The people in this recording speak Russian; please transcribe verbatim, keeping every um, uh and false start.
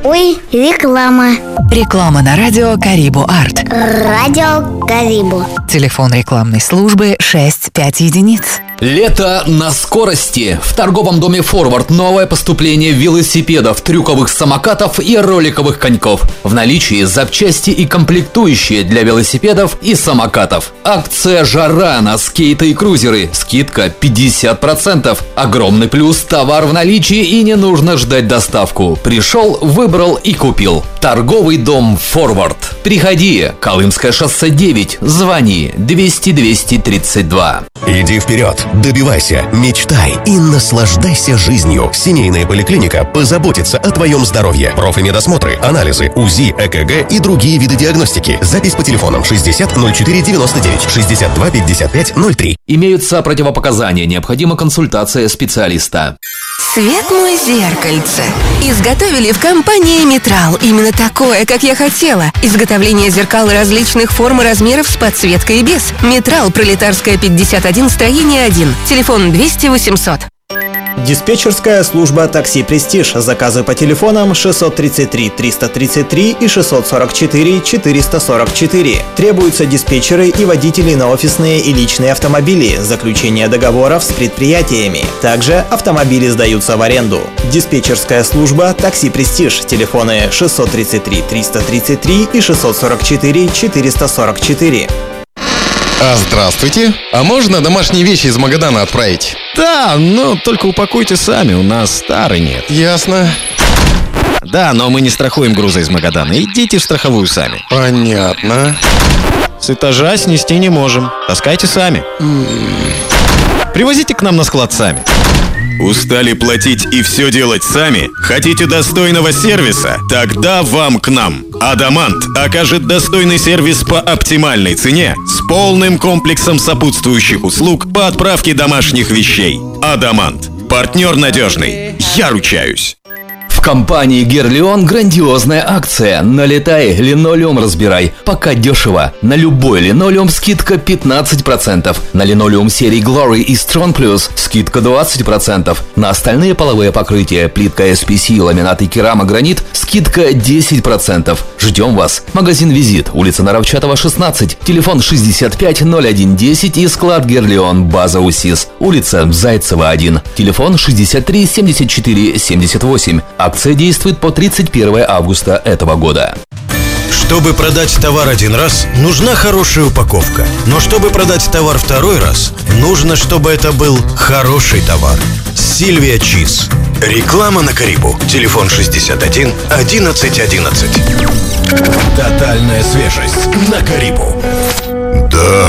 Ой, реклама. Реклама на радио Карибу Арт. Радио Карибу. Телефон рекламной службы шесть пять единиц. Лето на скорости. В торговом доме «Форвард» новое поступление велосипедов, трюковых самокатов и роликовых коньков. В наличии запчасти и комплектующие для велосипедов и самокатов. Акция «Жара» на скейты и крузеры. Скидка пятьдесят процентов. Огромный плюс – товар в наличии и не нужно ждать доставку. Пришел, выбрал и купил. Торговый дом «Форвард». Приходи. Колымское шоссе девять. Звони двести двести тридцать два. Иди вперед, добивайся, мечтай и наслаждайся жизнью. Семейная поликлиника позаботится о твоем здоровье. Профимедосмотры, анализы, УЗИ, ЭКГ и другие виды диагностики. Запись по телефонам шестьдесят ноль четыре девяносто девять, шестьдесят два пятьдесят пять ноль три. Имеются противопоказания, необходима консультация специалиста. Свет мой зеркальце. Изготовили в компании Метрал. Именно такое, как я хотела. Изготовление зеркал различных форм и размеров с подсветкой и без. Метрал, Пролетарская, пятьдесят один, строение один. Телефон двести восемьсот. Диспетчерская служба «Такси Престиж». Заказы по телефонам шестьсот тридцать три триста тридцать три и шестьсот сорок четыре четыреста сорок четыре. Требуются диспетчеры и водители на офисные и личные автомобили, заключение договоров с предприятиями. Также автомобили сдаются в аренду. Диспетчерская служба «Такси Престиж». Телефоны шестьсот тридцать три триста тридцать три и шестьсот сорок четыре четыреста сорок четыре. А, здравствуйте. А можно домашние вещи из Магадана отправить? Да, но только упакуйте сами, у нас старый нет. Ясно. Да, но мы не страхуем грузы из Магадана. Идите в страховую сами. Понятно. С этажа снести не можем. Таскайте сами. Привозите к нам на склад сами. Устали платить и все делать сами? Хотите достойного сервиса? Тогда вам к нам. Адамант окажет достойный сервис по оптимальной цене с полным комплексом сопутствующих услуг по отправке домашних вещей. Адамант. Партнер надежный. Я ручаюсь. В компании «Герлион» грандиозная акция. Налетай, линолеум разбирай. Пока дешево. На любой линолеум скидка пятнадцать процентов. На линолеум серии Glory и Strong Plus скидка двадцать процентов. На остальные половые покрытия, плитка эс пи си, ламинат и керамогранит скидка десять процентов. Ждем вас. Магазин «Визит», улица Наровчатова, шестнадцать. Телефон шестьдесят пять ноль один десять и склад «Герлион», база УСИС. Улица Зайцева, один. Телефон шестьдесят три семьдесят четыре семьдесят восемь. Акция действует по тридцать первое августа этого года. Чтобы продать товар один раз, нужна хорошая упаковка. Но чтобы продать товар второй раз, нужно, чтобы это был хороший товар. Сильвия Чиз. Реклама на Карибу. Телефон шестьдесят один одиннадцать одиннадцать. Тотальная свежесть на Карибу.